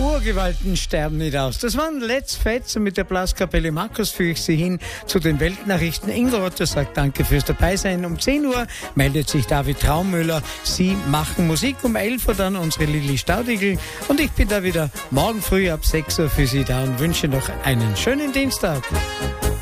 Urgewalten sterben nicht aus. Das waren Let's Fets und mit der Blaskapelle Markus führe ich Sie hin zu den Weltnachrichten. Ingolrotter sagt danke fürs Dabeisein. Um 10 Uhr meldet sich David Traummüller. Sie machen Musik. Um 11 Uhr dann unsere Lilly Staudigl. Und ich bin da wieder morgen früh ab 6 Uhr für Sie da und wünsche noch einen schönen Dienstag.